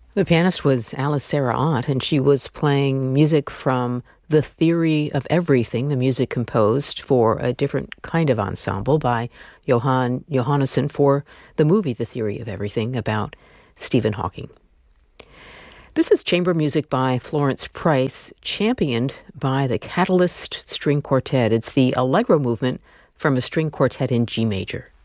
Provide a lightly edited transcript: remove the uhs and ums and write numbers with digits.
The pianist was Alice Sarah Ott, and she was playing music from The Theory of Everything, the music composed for a different kind of ensemble by Johan Johannesson for the movie The Theory of Everything about Stephen Hawking. This is chamber music by Florence Price, championed by the Catalyst String Quartet. It's the Allegro movement from a string quartet in G major.